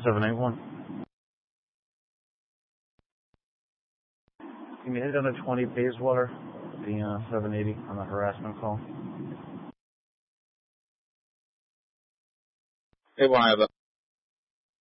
781. Can you hit on a 20 Bayswater, the 780 on the harassment call? Hey, Wyatt.